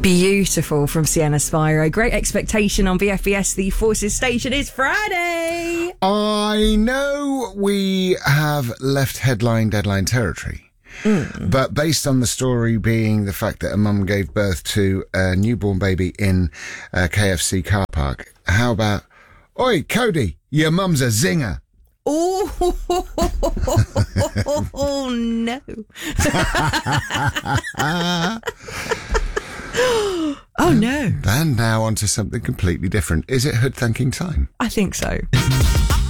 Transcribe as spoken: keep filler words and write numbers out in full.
Beautiful from Sienna Spiro. Great Expectation on B F B S, the Forces Station. Is Friday. I know we have left headline deadline territory, mm. but based on the story being the fact that a mum gave birth to a newborn baby in a K F C car park, how about, oi, Cody, your mum's a zinger. Oh, oh no. Oh no. And now on to something completely different. Is it hood thanking time? I think so.